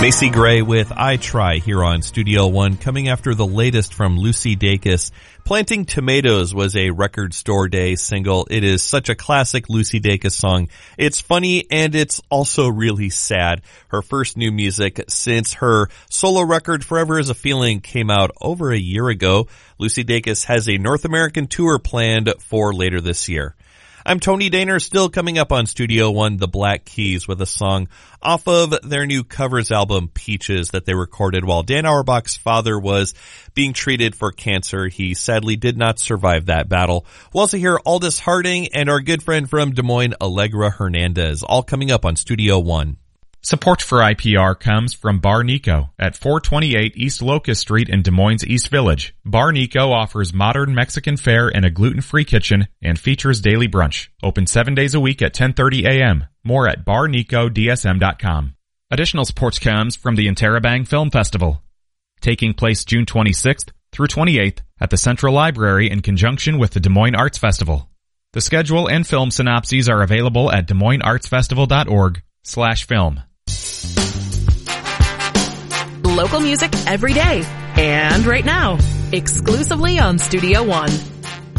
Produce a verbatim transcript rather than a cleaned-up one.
Macy Gray with I Try here on Studio One, coming after the latest from Lucy Dacus. Planting Tomatoes was a Record Store Day single. It is such a classic Lucy Dacus song. It's funny and it's also really sad. Her first new music since her solo record Forever Is a Feeling came out over a year ago. Lucy Dacus has a North American tour planned for later this year. I'm Tony Daner, still coming up on Studio One, The Black Keys, with a song off of their new covers album, Peaches, that they recorded while Dan Auerbach's father was being treated for cancer. He sadly did not survive that battle. We'll also hear Aldous Harding and our good friend from Des Moines, Allegra Hernandez, all coming up on Studio One. Support for I P R comes from Bar Nico at four twenty-eight East Locust Street in Des Moines East Village. Bar Nico offers modern Mexican fare and a gluten-free kitchen and features daily brunch. Open seven days a week at ten thirty a.m. More at bar nico d s m dot com. Additional support comes from the Interabang Film Festival, taking place June twenty-sixth through twenty-eighth at the Central Library in conjunction with the Des Moines Arts Festival. The schedule and film synopses are available at des moines arts festival dot org slash film. Local music every day and right now, exclusively on Studio One.